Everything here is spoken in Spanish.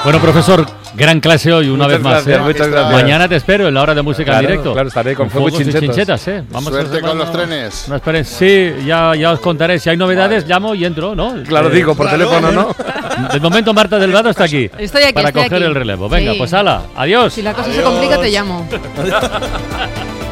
Bueno, profesor, gran clase hoy, una vez más. Muchas gracias. Mañana te espero en la hora de música en directo. Claro, estaré con fuegos y chinchetas. Vamos Suerte con los trenes. No esperes. Sí, ya os contaré. Si hay novedades, llamo y entro, ¿no? Claro, digo, por teléfono, ¿no? De momento, Marta Delgado está aquí. Estoy aquí, para coger el relevo. Venga, pues hala, adiós. Si la cosa se complica, te llamo.